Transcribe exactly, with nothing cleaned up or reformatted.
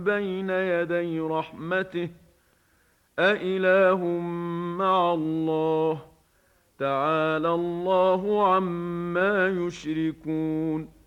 بين يدي رحمته أإله مع الله تعالى الله عما يشركون